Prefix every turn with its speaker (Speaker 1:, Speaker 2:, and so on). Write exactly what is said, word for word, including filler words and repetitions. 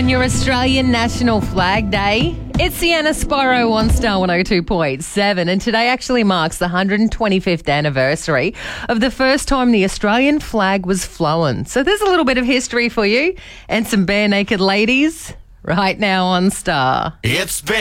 Speaker 1: on your Australian National Flag Day. It's Sienna Sparrow on Star one oh two point seven, and today actually marks the one hundred twenty-fifth anniversary of the first time the Australian flag was flown. So there's a little bit of history for you and some bare naked ladies right now on Star.
Speaker 2: It's bare